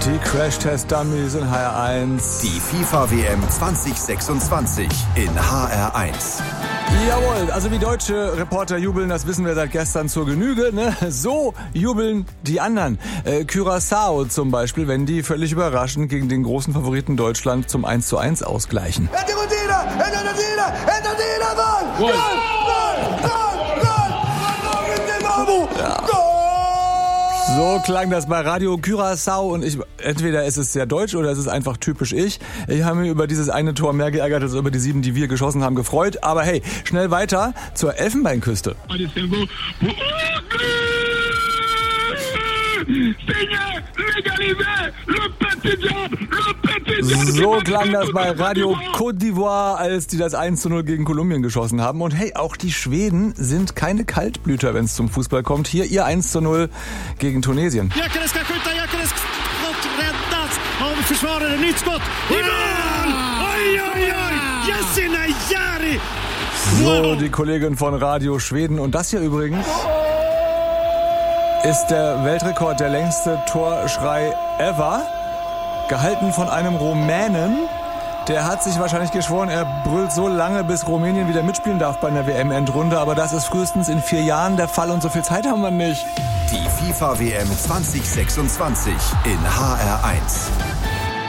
Die Crash-Test-Dummies in HR1. Die FIFA-WM 2026 in HR1. Jawohl, also wie deutsche Reporter jubeln, das wissen wir seit gestern zur Genüge, ne? So jubeln die anderen. Curaçao zum Beispiel, wenn die völlig überraschend gegen den großen Favoriten Deutschland zum 1:1 ausgleichen. Ja. So klang das bei Radio Curaçao und entweder ist es sehr deutsch oder es ist einfach typisch ich. Ich habe mich über dieses eine Tor mehr geärgert als über die 7, die wir geschossen haben, gefreut. Aber hey, schnell weiter zur Elfenbeinküste. So klang das bei Radio Côte d'Ivoire, als die das 1:0 gegen Kolumbien geschossen haben. Und hey, auch die Schweden sind keine Kaltblüter, wenn es zum Fußball kommt. Hier ihr 1:0 gegen Tunesien. Gyökeres ska skjuta, Gyökeres skott räddas av försvararen. Nytt skott i mål! Oj, oj, oj! Yassine Jari! So, die Kollegin von Radio Schweden. Und das hier übrigens ist der Weltrekord, der längste Torschrei ever. Gehalten von einem Rumänen. Der hat sich wahrscheinlich geschworen, er brüllt so lange, bis Rumänien wieder mitspielen darf bei einer WM-Endrunde. Aber das ist frühestens in 4 Jahren der Fall und so viel Zeit haben wir nicht. Die FIFA-WM 2026 in HR1.